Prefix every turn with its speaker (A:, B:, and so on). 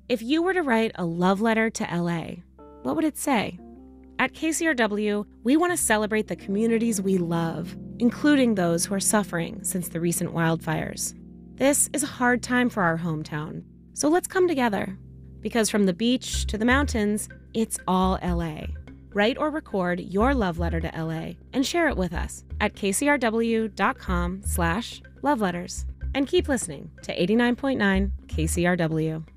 A: If you were to write a love letter to LA, what would it say? At KCRW, we want to celebrate the communities we love, including those who are suffering since the recent wildfires. This is a hard time for our hometown, so let's come together. Because from the beach to the mountains, it's all LA. Write or record your love letter to LA and share it with us at kcrw.com/loveletters. And keep listening to 89.9 KCRW.